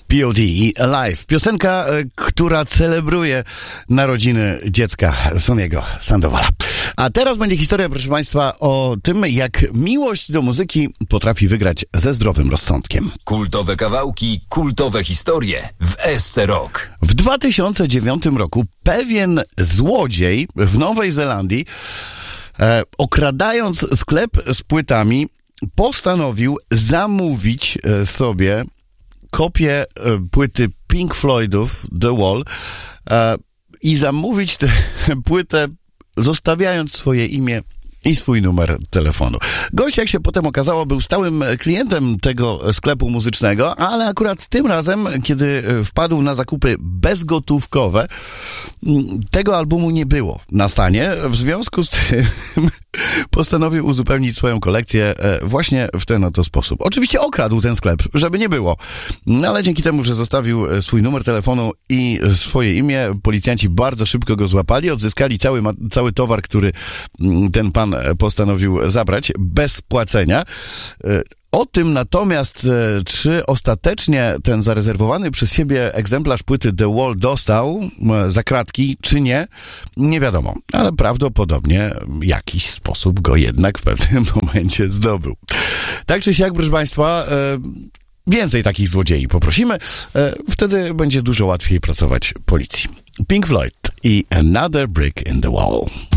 P.O.D. Alive. Piosenka, która celebruje narodziny dziecka Sonny'ego Sandovala. A teraz będzie historia, proszę Państwa, o tym, jak miłość do muzyki potrafi wygrać ze zdrowym rozsądkiem. Kultowe kawałki, kultowe historie w SC Rock. W 2009 roku pewien złodziej w Nowej Zelandii, okradając sklep z płytami, postanowił zamówić sobie kopię płyty Pink Floydów The Wall i zamówić tę płytę, zostawiając swoje imię i swój numer telefonu. Gość, jak się potem okazało, był stałym klientem tego sklepu muzycznego, ale akurat tym razem, kiedy wpadł na zakupy bezgotówkowe, tego albumu nie było na stanie. W związku z tym postanowił uzupełnić swoją kolekcję właśnie w ten oto sposób. Oczywiście okradł ten sklep, żeby nie było. No ale dzięki temu, że zostawił swój numer telefonu i swoje imię, policjanci bardzo szybko go złapali, odzyskali cały towar, który ten pan postanowił zabrać bez płacenia. O tym natomiast, czy ostatecznie ten zarezerwowany przez siebie egzemplarz płyty The Wall dostał za kratki, czy nie, nie wiadomo. Ale prawdopodobnie w jakiś sposób go jednak w pewnym momencie zdobył. Tak czy siak, proszę Państwa, więcej takich złodziei poprosimy. Wtedy będzie dużo łatwiej pracować policji. Pink Floyd i Another Brick in the Wall.